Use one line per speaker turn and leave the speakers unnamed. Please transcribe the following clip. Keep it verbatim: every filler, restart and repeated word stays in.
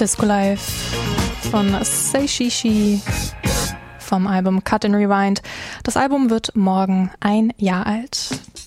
Disco Life von Seishishi vom Album Cut and Rewind. Das Album wird morgen ein Jahr alt.